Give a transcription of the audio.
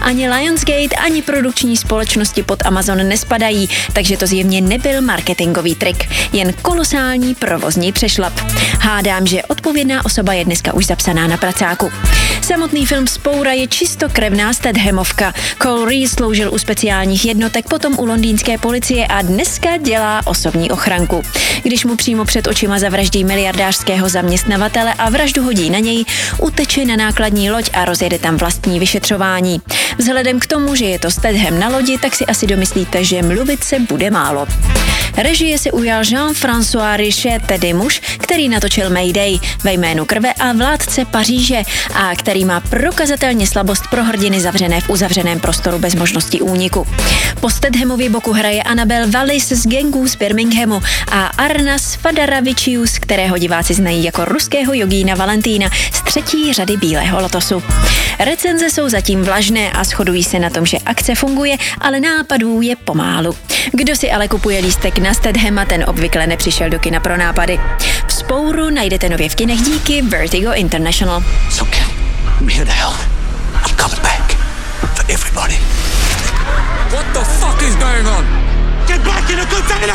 Ani Lionsgate, ani produkční společnosti pod Amazon nespadají, takže to zjevně nebyl marketingový trik, jen kolosální provozní přešlap. Hádám, že odpovědná osoba je dneska už zapsaná na pracáku. Samotný film Vzpoura je čistokrevná Stathamovka. Cole Reese sloužil u speciálních jednotek, potom u londýnské policie a dneska dělá osobní ochranku. Když mu přímo před očima zavraždí miliardářského zaměstnavatele a vraždu hodí na něj, uteče na nákladní loď a rozjede tam vlastní vyšetřování. Vzhledem k tomu, že je to Statham na lodi, tak si asi domyslíte, že mluvit se bude málo. Režie se ujal Jean-François Richet, tedy muž, který natočil Mayday, Ve jménu krve a Vládce Paříže a který má prokazatelně slabost pro hrdiny zavřené v uzavřeném prostoru bez možnosti úniku. Po Stathamově boku hraje Annabelle Wallis z Gangů z Birminghamu a Arnas Fadaravičius, kterého diváci znají jako ruského jogína Valentína z 3. řady Bílého lotosu. Recenze jsou zatím vlažné a shodují se na tom, že akce funguje, ale nápadů je pomálu. Kdo si ale kupuje lístek na Stathama, ten obvykle nepřišel do kina pro nápady. Vzpouru najdete nově v kinech díky Vertigo International. Okay. I'm here to help. I'm coming back. For everybody. What the fuck is going on? Get back in the container!